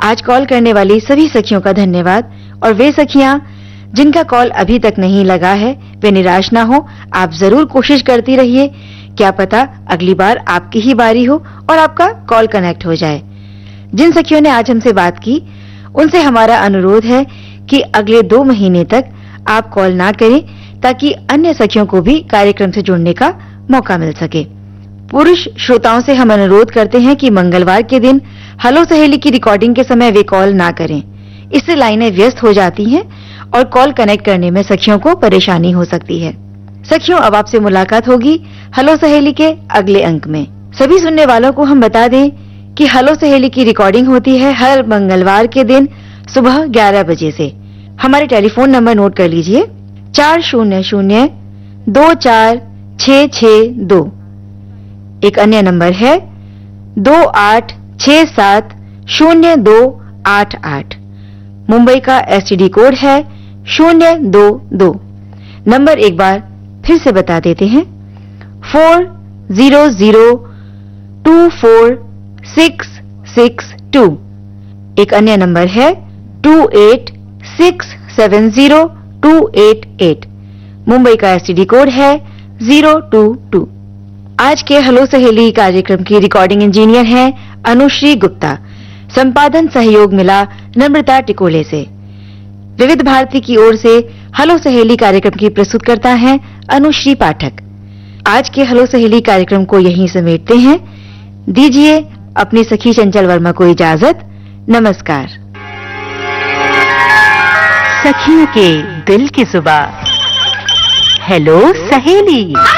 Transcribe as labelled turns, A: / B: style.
A: आज कॉल करने वाली सभी सखियों का धन्यवाद। और वे सखियां जिनका कॉल अभी तक नहीं लगा है वे निराश ना हो, आप जरूर कोशिश करती रहिए। क्या पता अगली बार आपकी ही बारी हो और आपका कॉल कनेक्ट हो जाए। जिन सखियों ने आज हमसे बात की उनसे हमारा अनुरोध है कि अगले 2 महीने तक आप कॉल ना करें ताकि अन्य सखियों को भी कार्यक्रम से जुड़ने का मौका मिल सके। पुरुष श्रोताओं से हम अनुरोध करते हैं कि मंगलवार के दिन हेलो सहेली की रिकॉर्डिंग के समय वे कॉल ना करें। इससे लाइनें व्यस्त हो जाती हैं और कॉल कनेक्ट करने में सखियों को परेशानी हो सकती है। सखियों, अब आपसे मुलाकात होगी हेलो सहेली के अगले अंक में। सभी सुनने वालों को हम बता दें कि हेलो सहेली की रिकॉर्डिंग होती है हर मंगलवार के दिन सुबह 11 बजे से। हमारे टेलीफोन नंबर नोट कर लीजिए 40024662। एक अन्य नंबर है 28670288। मुंबई का एसटीडी कोड है 022। नंबर एक बार फिर से बता देते हैं 40024662। एक अन्य नंबर है 28670288। मुंबई का एसटीडी कोड है 022। आज के हेलो सहेली कार्यक्रम की रिकॉर्डिंग इंजीनियर हैं अनुश्री गुप्ता। संपादन सहयोग मिला नम्रता टिकोले से। विविध भारती की ओर से हेलो सहेली कार्यक्रम की प्रस्तुतकर्ता हैं अनुश्री पाठक। आज के हेलो सहेली कार्यक्रम को यहीं समेटते हैं। दीजिए अपनी सखी चंचल वर्मा को इजाजत। नमस्कार।
B: सखियों के दिल की जुबान हेलो सहेली।